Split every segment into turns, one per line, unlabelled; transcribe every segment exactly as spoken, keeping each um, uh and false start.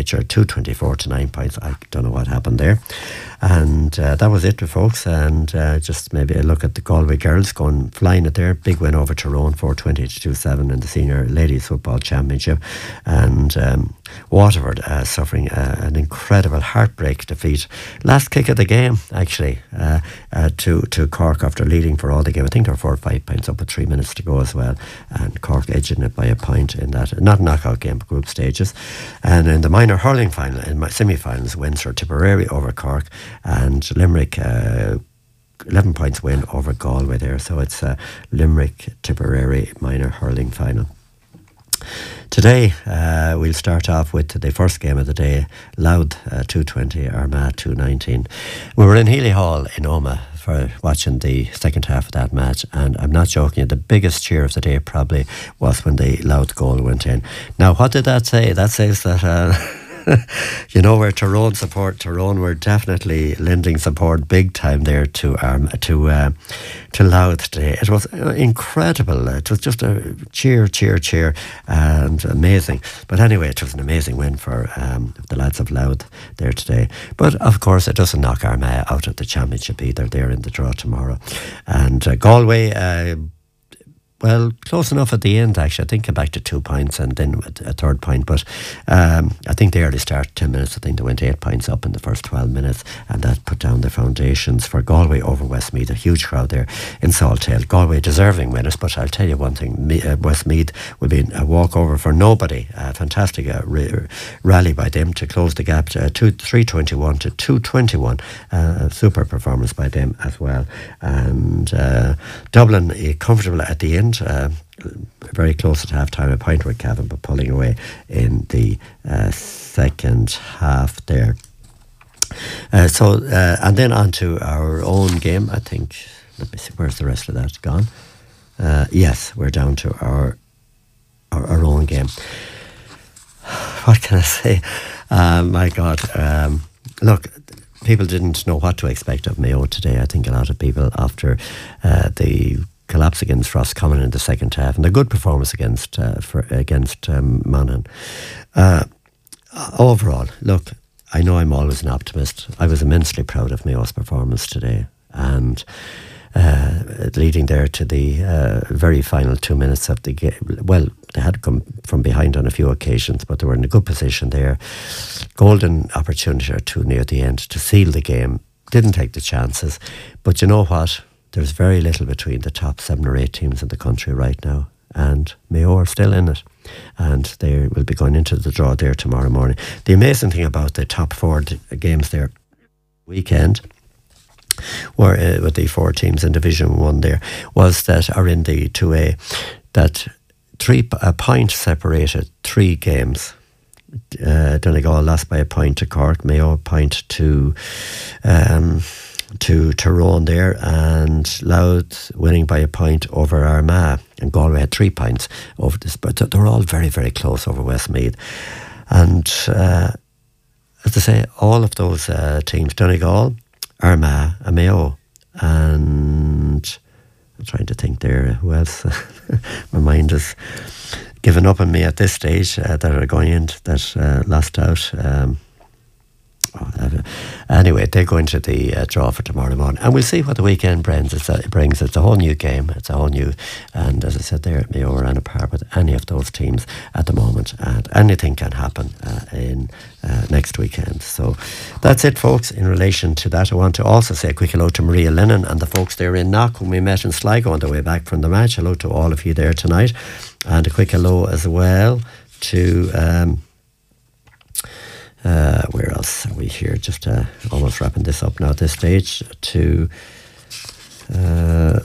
Nature, two twenty-four to nine points. I don't know what happened there. And uh, that was it, folks. And uh, just maybe a look at the Galway girls going flying it there. Big win over Tyrone, four twenty to two seven in the Senior Ladies Football Championship. And um, Waterford uh, suffering uh, an incredible heartbreak defeat. Last kick of the game, actually, uh, uh, to, to Cork after leading for all the game. I think they were four or five points up with three minutes to go as well. And Cork edging it by a point in that, not a knockout game, but group stages. And in the minor hurling final, in my semi-finals, Windsor Tipperary over Cork, and Limerick uh, eleven points win over Galway there. So it's a Limerick Tipperary minor hurling final. Today uh, we'll start off with the first game of the day. Louth uh, two twenty, Armagh two nineteen. We were in Healy Hall in Omagh for watching the second half of that match, and I'm not joking, the biggest cheer of the day probably was when the Louth goal went in. Now, what did that say? That says that uh, you know, where Tyrone support, Tyrone were definitely lending support big time there to um, to uh, to Louth today. It was incredible. It was just a cheer, cheer, cheer, and amazing. But anyway, it was an amazing win for um, the lads of Louth there today. But of course, it doesn't knock Armagh out of the championship either. They're in the draw tomorrow. And uh, Galway, uh, well, close enough at the end, actually. I think came back to two points and then a third point. But um, I think they early start ten minutes. I think they went eight points up in the first twelve minutes, and that put down the foundations for Galway over Westmeath. A huge crowd there in Saltail. Galway deserving winners, but I'll tell you one thing, Me, uh, Westmeath will be a walkover for nobody. A fantastic uh, r- rally by them to close the gap to uh, two, three twenty-one to two twenty-one. Uh, super performance by them as well. And uh, Dublin uh, comfortable at the end. Uh, very close at half time, a point with Cavan, but pulling away in the uh, second half there. Uh, so, uh, and then on to our own game. I think, let me see, where's the rest of that gone? Uh, yes, we're down to our, our our own game. What can I say? Uh, my God. Um, look, people didn't know what to expect of Mayo today. I think a lot of people, after uh, the collapse against Roscommon in the second half, and a good performance against uh, for, against um, Monaghan. Uh, overall, look, I know I'm always an optimist. I was immensely proud of Mayo's performance today, and uh, leading there to the uh, very final two minutes of the game. Well, they had come from behind on a few occasions, but they were in a good position there. Golden opportunity or two near the end to seal the game. Didn't take the chances, but you know what? There's very little between the top seven or eight teams in the country right now, and Mayo are still in it, and they will be going into the draw there tomorrow morning. The amazing thing about the top four d- games there weekend, were uh, with the four teams in Division One there, was that are in the two A, that three a point separated three games. Uh, Donegal lost by a point to Cork, Mayo a point to Um, to Tyrone there, and Louth winning by a point over Armagh, and Galway had three points over this, but they're all very, very close over Westmeath. And uh, as I say, all of those uh, teams, Donegal, Armagh and Mayo, and I'm trying to think there, who else? My mind is giving up on me at this stage, uh, that are going in, that uh, lost out. Um, Anyway, they're going to the uh, draw for tomorrow morning, and we'll see what the weekend brings. It's a, it brings. It's a whole new game. It's a whole new, and as I said there, Mayo are on a par with any of those teams at the moment, and anything can happen uh, in uh, next weekend. So that's it, folks. In relation to that, I want to also say a quick hello to Maria Lennon and the folks there in Knock, whom we met in Sligo on the way back from the match. Hello to all of you there tonight, and a quick hello as well to. Um, Uh, where else are we here? Just uh, almost wrapping this up now at this stage. To uh,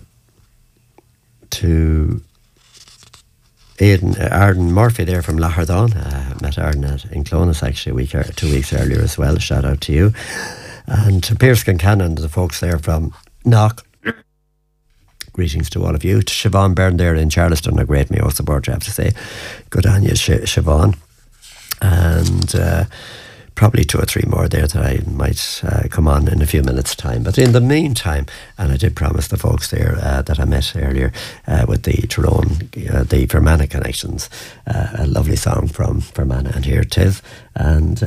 to Aidan, uh, Arden Murphy there from Lahardon. Uh, met Arden at, in Clones actually a week or two weeks earlier as well. Shout out to you. And to Pierce Concannon, the folks there from Knock. Greetings to all of you. To Siobhan Byrne there in Charleston, a great Mayo supporter, I have to say. Good on you, Sh- Siobhan. And uh, probably two or three more there that I might uh, come on in a few minutes' time. But in the meantime, and I did promise the folks there uh, that I met earlier uh, with the Tyrone, uh, the Fermanagh Connections, uh, a lovely song from Fermanagh, and here it is. And